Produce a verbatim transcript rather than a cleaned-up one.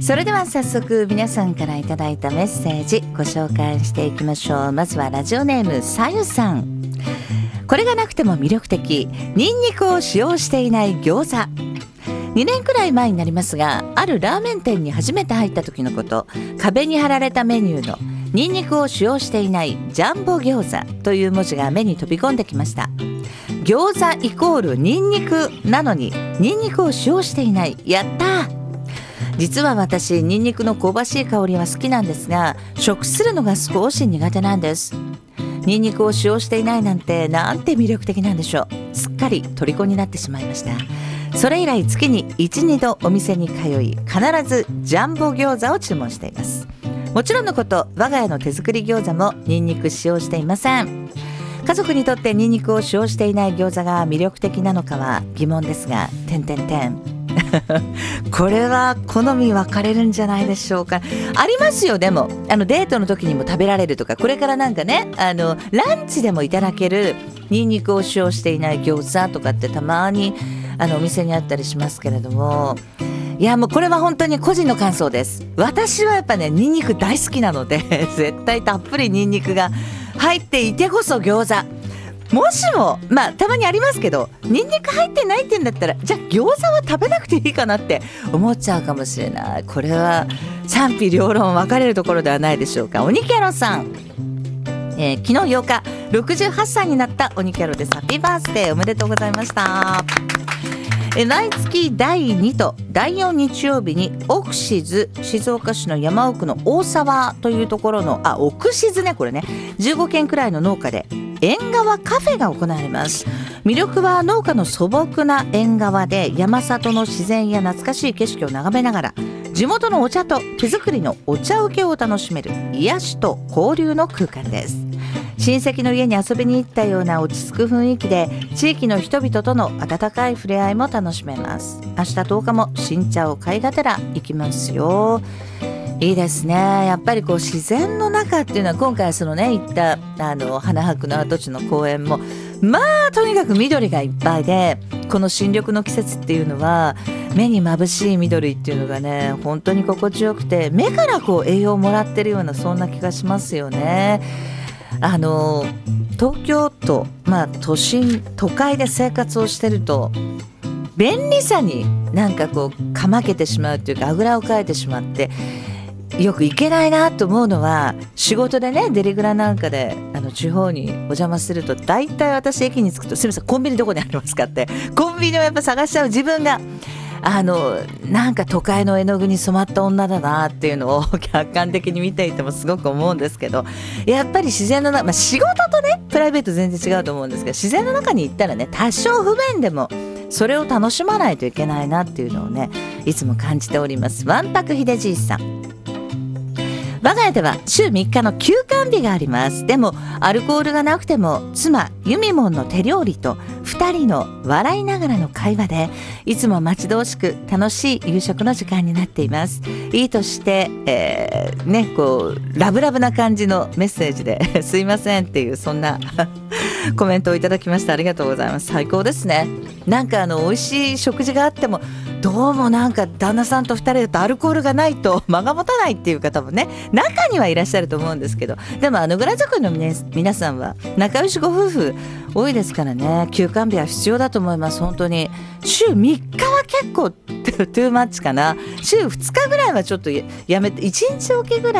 それでは早速皆さんからいただいたメッセージご紹介していきましょう。まずはラジオネームさゆさん。これがなくても魅力的、ニンニクを使用していない餃子。にねんくらい前になりますが、あるラーメン店に初めて入った時のこと、壁に貼られたメニューのニンニクを使用していないジャンボ餃子という文字が目に飛び込んできました。餃子イコールニンニクなのにニンニクを使用していない。やったー。実は私、ニンニクの香ばしい香りは好きなんですが、食するのが少し苦手なんです。ニンニクを使用していないなんてなんて魅力的なんでしょう。すっかり虜になってしまいました。それ以来月に いち,に 度お店に通い、必ずジャンボ餃子を注文しています。もちろんのこと、我が家の手作り餃子もニンニク使用していません。家族にとってニンニクを使用していない餃子が魅力的なのかは疑問ですが、点々点これは好み分かれるんじゃないでしょうか。ありますよ。でもあのデートの時にも食べられるとか、これからなんかね、あのランチでもいただけるニンニクを使用していない餃子とかってたまにあのお店にあったりしますけれども、いやもうこれは本当に個人の感想です。私はやっぱね、ニンニク大好きなので絶対たっぷりニンニクが入っていてこそ餃子。もしもまあたまにありますけど、ニンニク入ってないって言うんだったら、じゃあ餃子は食べなくていいかなって思っちゃうかもしれない。これは賛否両論分かれるところではないでしょうか。鬼キャロさん、えー、昨日ようかろくじゅうはっさいになった鬼キャロです。ハッピーバースデーおめでとうございました。え毎月だいにとだいよん日曜日にオクシズ、静岡市の山奥の大沢というところのあオクシズね、これねじゅうごけんくらいの農家で縁側カフェが行われます。魅力は農家の素朴な縁側で山里の自然や懐かしい景色を眺めながら、地元のお茶と手作りのお茶受けを楽しめる癒しと交流の空間です。親戚の家に遊びに行ったような落ち着く雰囲気で、地域の人々との温かい触れ合いも楽しめます。明日とおかも新茶を買いがてら行きますよ。いいですね。やっぱりこう自然の中っていうのは、今回そのね行ったあの花博の跡地の公園もまあとにかく緑がいっぱいで、この新緑の季節っていうのは目に眩しい緑っていうのがね本当に心地よくて、目からこう栄養をもらってるようなそんな気がしますよね。あの東京都、まあ都心都会で生活をしてると便利さになんかこうかまけてしまうというか、あぐらをかいてしまってよく行けないなと思うのは、仕事でねデリグラなんかであの地方にお邪魔すると、大体私駅に着くと、すみませんコンビニどこにありますかってコンビニをやっぱ探しちゃう自分が、あのなんか都会の絵の具に染まった女だなっていうのを客観的に見ていてもすごく思うんですけど、やっぱり自然の中、まあ、仕事とねプライベート全然違うと思うんですけど、自然の中に行ったらね多少不便でもそれを楽しまないといけないなっていうのをねいつも感じております。わんぱく秀じいさん、我が家では週みっかの休館日があります。でもアルコールがなくても妻ユミモンの手料理とふたりの笑いながらの会話で、いつも待ち遠しく楽しい夕食の時間になっています。いいとして、えー、ねこうラブラブな感じのメッセージですいませんっていう、そんなコメントをいただきました。ありがとうございます。最高ですね。なんかあの美味しい食事があっても、どうもなんか旦那さんとふたりだとアルコールがないと間が持たないっていう方もね中にはいらっしゃると思うんですけど、でもあのグラ族の皆さんは仲良しご夫婦多いですからね、休館日は必要だと思います。本当に週みっかは結構トゥーマッチかな。週ふつかぐらいはちょっとやめていちにちおきぐらい